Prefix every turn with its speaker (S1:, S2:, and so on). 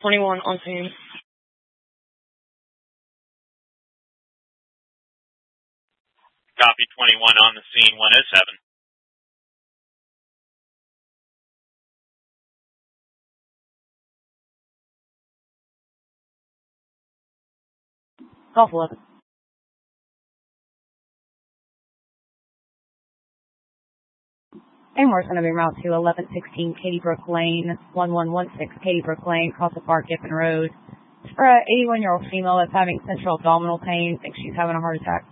S1: 21 on scene.
S2: Copy 21 on the scene, 107.
S1: Golf 11. And we're going to be route to 1116 Katy Brook Lane, 1116 Katy Brook Lane, across the Park, Giffen Road. It's for an 81-year-old female that's having central abdominal pain. Thinks she's having a heart attack.